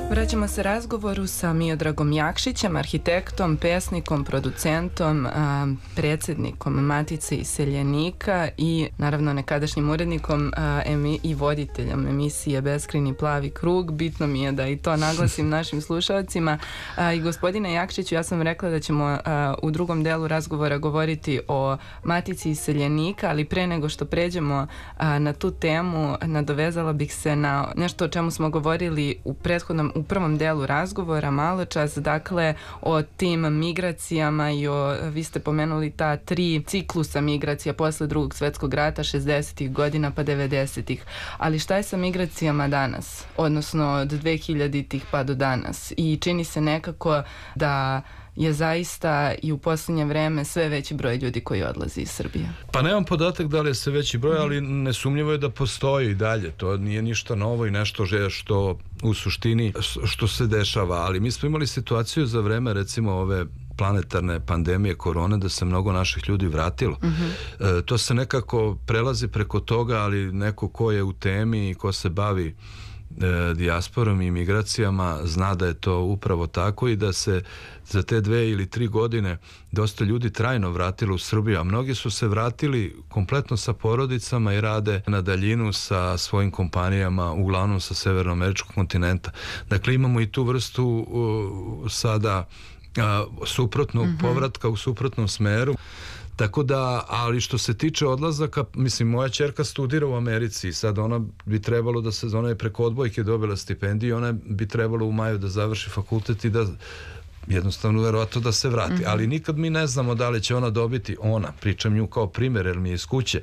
Vraćamo se razgovoru sa Miodragom Jakšićem, arhitektom, pesnikom, producentom, predsjednikom Matice iseljenika i naravno nekadašnjim urednikom i voditeljem emisije Beskrajni plavi krug. Bitno mi je da i to naglasim našim slušalcima. I gospodine Jakšiću, ja sam rekla da ćemo u drugom delu razgovora govoriti o Matici iseljenika, ali pre nego što pređemo na tu temu, nadovezala bih se na nešto o čemu smo govorili u prvom delu razgovora malo čas, dakle o tim migracijama i vi ste pomenuli ta 3 ciklusa migracija posle Drugog svjetskog rata, 60-ih godina pa 90-ih. Ali šta je sa migracijama danas? Odnosno od 2000-ih pa do danas. I čini se nekako da je zaista i u posljednje vreme sve veći broj ljudi koji odlazi iz Srbije. Pa nemam podatak da li je sve veći broj, ali nesumnjivo je da postoji i dalje. To nije ništa novo i nešto što u suštini što se dešava. Ali mi smo imali situaciju za vreme recimo ove planetarne pandemije korone da se mnogo naših ljudi vratilo. To se nekako prelazi preko toga, ali neko ko je u temi i ko se bavi dijasporom i migracijama zna da je to upravo tako i da se za te 2 ili 3 godine dosta ljudi trajno vratilo u Srbiju, a mnogi su se vratili kompletno sa porodicama i rade na daljinu sa svojim kompanijama, uglavnom sa severnoameričkog kontinenta. Dakle, imamo i tu vrstu sada suprotnog povratka u suprotnom smeru. Tako da, ali što se tiče odlazaka, mislim, moja ćerka studira u Americi i sad ona bi trebalo da ona je preko odbojke dobila stipendiju, ona bi trebalo u maju da završi fakultet i da jednostavno verovatno da se vrati. Ali nikad mi ne znamo da li će ona dobiti, pričam nju kao primjer jer mi je iz kuće,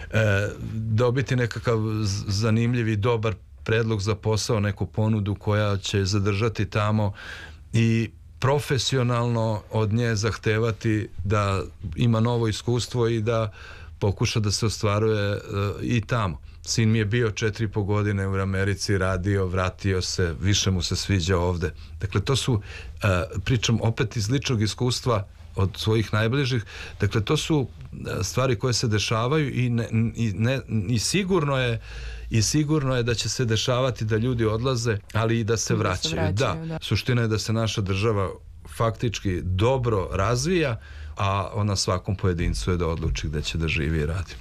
dobiti nekakav zanimljiv i dobar predlog za posao, neku ponudu koja će zadržati tamo i profesionalno od nje zahtevati da ima novo iskustvo i da pokuša da se ostvaruje i tamo. Sin mi je bio 4,5 godine u Americi, radio, vratio se, više mu se sviđa ovde. Dakle, to su, pričam opet iz ličnog iskustva od svojih najbližih, dakle, to su stvari koje se dešavaju i sigurno je da će se dešavati da ljudi odlaze, ali i da se vraćaju. Da, suština je da se naša država faktički dobro razvija, a na svakom pojedincu je da odluči gde će da živi i radi.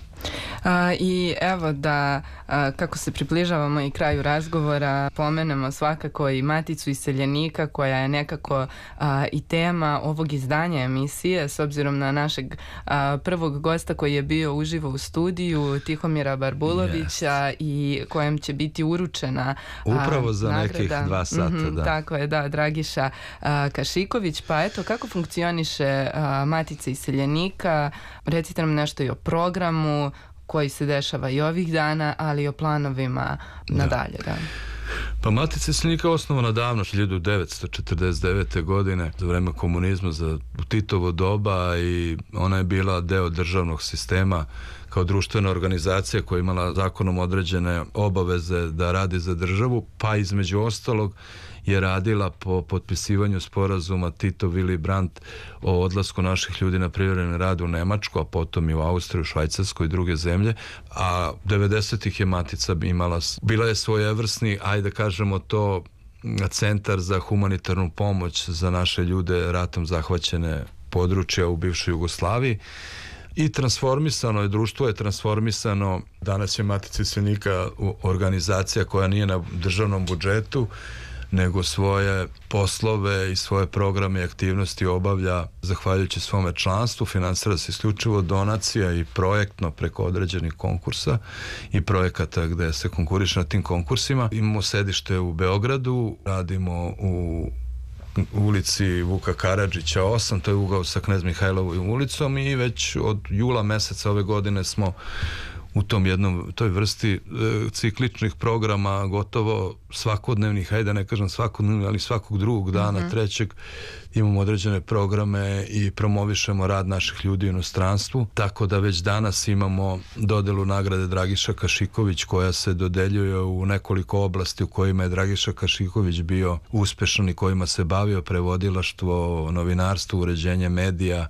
I evo da kako se približavamo i kraju razgovora pomenemo svakako i Maticu iseljenika koja je nekako i tema ovog izdanja emisije s obzirom na našeg prvog gosta koji je bio uživo u studiju, Tihomira Barbulovića i kojem će biti uručena upravo za nagrada. Nekih 2 sata. Da. Tako je, da, Dragiša Kašiković. Pa eto, kako funkcioniše Matica iseljenika? Recite nam nešto i o programu koji se dešava i ovih dana, ali i o planovima nadalje. Da. Pa Matica iseljenika je osnovana davno, 1949. godine, za vreme komunizma, u Titovo doba, i ona je bila deo državnog sistema kao društvena organizacija koja je imala zakonom određene obaveze da radi za državu, pa između ostalog je radila po potpisivanju sporazuma Tito-Willy Brandt o odlasku naših ljudi na privremeni rad u Nemačku, a potom i u Austriju, Švajcarsku i druge zemlje, a 90-ih je Matica bila je svojevrsni, ajde kažemo to, centar za humanitarnu pomoć za naše ljude ratom zahvaćene područja u bivšoj Jugoslaviji. I transformisano je, društvo je transformisano, danas je Matica iseljenika organizacija koja nije na državnom budžetu, nego svoje poslove i svoje programe i aktivnosti obavlja zahvaljujući svome članstvu, finansira se isključivo donacija i projektno preko određenih konkursa i projekata gde se konkuriše na tim konkursima. Imamo sedište u Beogradu, radimo u ulici Vuka Karadžića 8, to je ugao sa Knez Mihajlovom ulicom, i već od jula meseca ove godine smo u toj vrsti cikličnih programa, gotovo svakodnevnih, hajde ne kažem svakodnevnih, ali svakog drugog dana, trećeg, imamo određene programe i promovišemo rad naših ljudi u inostranstvu, tako da već danas imamo dodelu nagrade Dragiša Kašiković koja se dodeljuje u nekoliko oblasti u kojima je Dragiša Kašiković bio uspešan i kojima se bavio: prevodilaštvo, novinarstvo, uređenje medija,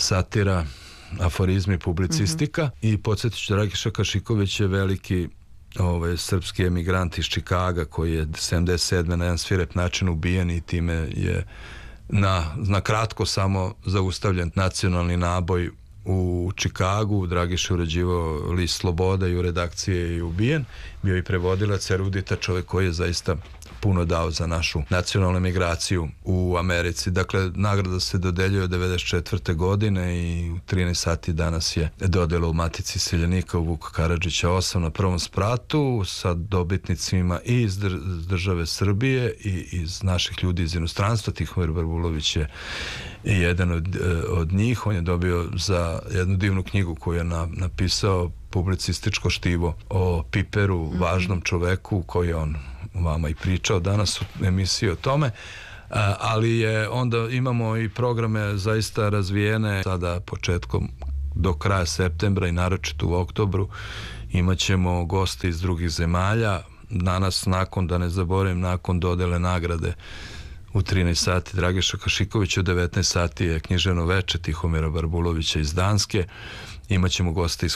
satira, aforizmi, publicistika. I podsjetit ću, Dragiša Kašiković je veliki srpski emigrant iz Čikaga koji je 77. na jedan svirep način ubijen i time je na kratko samo zaustavljen nacionalni naboj u Čikagu. Dragiša je uređivao list Sloboda i u redakciji je ubijen. Bio i prevodilac, erudita, čovjek koji je zaista puno dao za našu nacionalnu emigraciju u Americi. Dakle, nagrada se dodeljuje od 94. godine i u 13 sati danas je dodela u Matici iseljenika u Vuka Karadžića 8 na prvom spratu sa dobitnicima i iz države Srbije i iz naših ljudi iz inostranstva. Tihomir Barbulović je jedan od njih. On je dobio za jednu divnu knjigu koju je napisao, publicističko štivo o Piperu, važnom čoveku koji je on vama i pričao danas u emisiji o tome, ali je onda imamo i programe zaista razvijene sada početkom do kraja septembra i naročito u oktobru imat ćemo goste iz drugih zemalja. Danas da ne zaboravim, nakon dodele nagrade u 13 sati Dragiša Kašiković, u 19 sati je književno veče Tihomira Barbulovića iz Danske. Imaćemo goste iz